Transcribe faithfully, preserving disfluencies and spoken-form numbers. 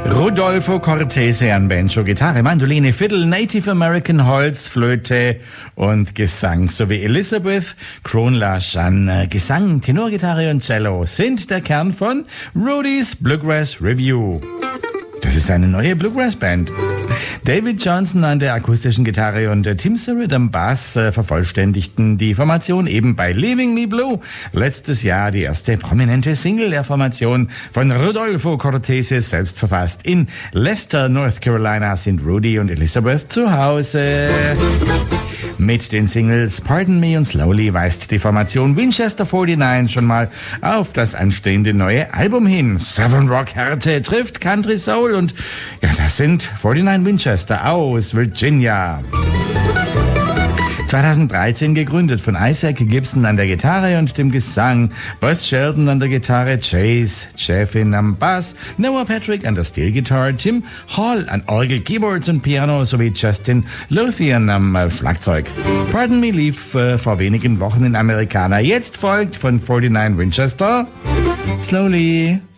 Rodolfo Cortese an Banjo, Gitarre, Mandoline, Fiddle, Native American Holz, Flöte und Gesang sowie Elizabeth Kronlash an Gesang, Tenorgitarre und Cello sind der Kern von Rudy's Bluegrass Review. Das ist eine neue Bluegrass-Band. David Johnson an der akustischen Gitarre und Tim Surratt am Bass äh, vervollständigten die Formation eben bei Leaving Me Blue. Letztes Jahr die erste prominente Single der Formation von Rodolfo Cortese, selbst verfasst. In Leicester, North Carolina sind Rudy und Elizabeth zu Hause. Mit den Singles Pardon Me und Slowly weist die Formation Winchester neunundvierzig schon mal auf das anstehende neue Album hin. Southern Rock Härte trifft Country Soul und ja, das sind neunundvierzig Winchester aus Virginia. zweitausenddreizehn gegründet von Isaac Gibson an der Gitarre und dem Gesang, Buzz Sheldon an der Gitarre, Chase Chaffin am Bass, Noah Patrick an der Steel Guitar, Tim Hall an Orgel, Keyboards und Piano sowie Justin Lothian am äh, Schlagzeug. Pardon Me lief äh, vor wenigen Wochen in Americana. Jetzt folgt von neunundvierzig Winchester Slowly.